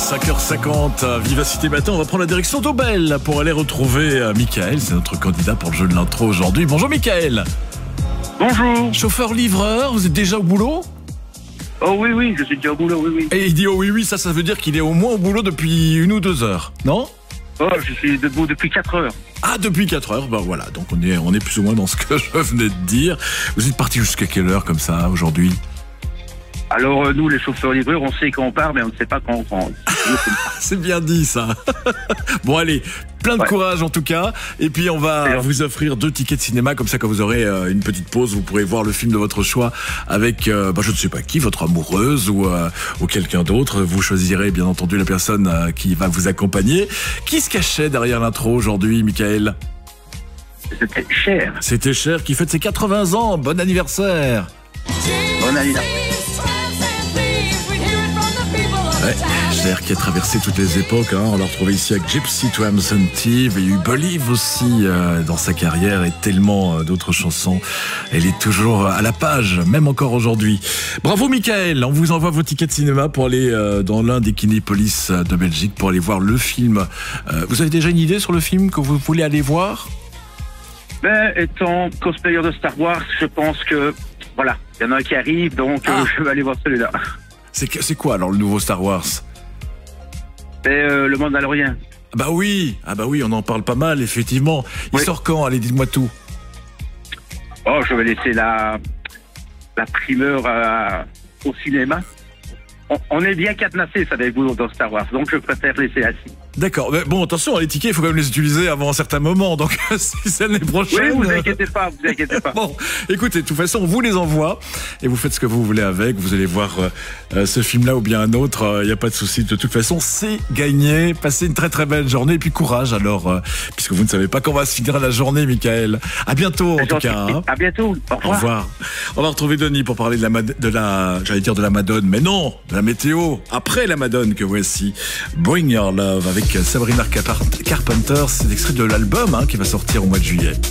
5h50, Vivacité Matin, on va prendre la direction d'Aubel pour aller retrouver Michael, c'est notre candidat pour le jeu de l'intro aujourd'hui. Bonjour Michael. Bonjour. Chauffeur-livreur, vous êtes déjà au boulot? Oh oui, je suis déjà au boulot, oui. Et il dit oh oui, ça veut dire qu'il est au moins au boulot depuis 1 ou 2 heures, non? Oh, je suis debout depuis 4 heures. Ah, depuis 4 heures, bah voilà, donc on est plus ou moins dans ce que je venais de dire. Vous êtes parti jusqu'à quelle heure comme ça aujourd'hui? Alors nous, les chauffeurs-livreurs, on sait quand on part, mais on ne sait pas quand on rentre. C'est bien dit ça. Bon allez, plein de courage en tout cas. Et puis on va vous offrir 2 tickets de cinéma, comme ça quand vous aurez une petite pause, vous pourrez voir le film de votre choix avec, je ne sais pas qui, votre amoureuse ou quelqu'un d'autre. Vous choisirez bien entendu la personne qui va vous accompagner. Qui se cachait derrière l'intro aujourd'hui, Michael? C'était Cher. C'était Cher qui fête ses 80 ans. Bon anniversaire. Bon anniversaire. Ouais, Cher qui a traversé toutes les époques, hein. On l'a retrouvé ici avec Gypsy to Absentee, il y a eu Believe aussi dans sa carrière et tellement d'autres chansons. Elle est toujours à la page, même encore aujourd'hui. Bravo Michael, on vous envoie vos tickets de cinéma pour aller dans l'un des Kinépolis de Belgique pour aller voir le film. Vous avez déjà une idée sur le film que vous voulez aller voir? Ben, étant cosplayer de Star Wars, je pense que, voilà, il y en a un qui arrive, donc je vais aller voir celui-là. C'est quoi alors le nouveau Star Wars? C'est le Mandalorien. Ah bah oui, on en parle pas mal effectivement. Il sort quand? Allez, dites-moi tout. Oh, je vais laisser la primeur au cinéma. On est bien cadenassé, savez-vous, dans Star Wars, donc je préfère laisser assis. D'accord, mais bon, attention, les tickets, il faut quand même les utiliser avant un certain moment, donc si c'est l'année prochaine... Oui, vous inquiétez pas. Bon, écoutez, de toute façon, on vous les envoie, et vous faites ce que vous voulez avec, vous allez voir ce film-là ou bien un autre, il n'y a pas de souci, de toute façon, c'est gagné, passez une très très belle journée, et puis courage alors, puisque vous ne savez pas quand va se finir la journée, Michael. À bientôt, en tout cas. Hein. À bientôt, au revoir. Au revoir. On va retrouver Denis pour parler de la Madone, mais non, de la météo, après la Madone que voici, Bring Your Love, avec Sabrina Carpenter, c'est l'extrait de l'album qui va sortir au mois de juillet.